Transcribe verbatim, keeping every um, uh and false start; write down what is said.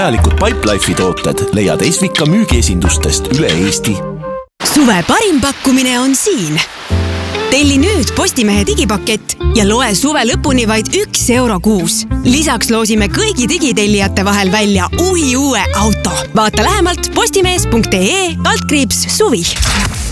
vajalikud Pipelife'i tooted leiad Esvika müügiesindustest üle Eesti. Suve parim pakkumine on siin. Telli nüüd Postimehe digipakett ja loe suve lõpuni vaid üks euro kuus. Lisaks loosime kõigi digitellijate vahel välja uhi uue auto. Vaata lähemalt postimees punkt ee kaldkriips suvi.